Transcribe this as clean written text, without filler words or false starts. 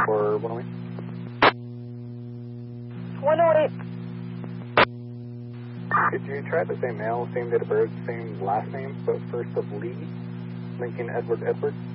for 108. 108. Did you try the same mail, same date of birth, same last name, but first of Lee, Lincoln Edward Edward?